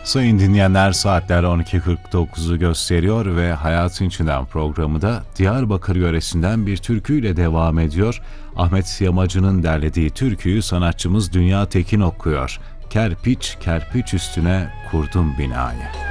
Sayın dinleyenler, saatler 12.49'u gösteriyor ve Hayatın İçinden programı da Diyarbakır yöresinden bir türküyle devam ediyor. Ahmet Yamacı'nın derlediği türküyü sanatçımız Dünya Tekin okuyor. Kerpiç kerpiç üstüne kurdum binayı.